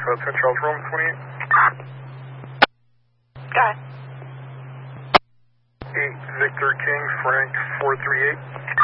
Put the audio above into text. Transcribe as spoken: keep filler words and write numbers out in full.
uh, ten Charles Roman twenty-eight. Go ahead. eight Victor King, Frank four three eight.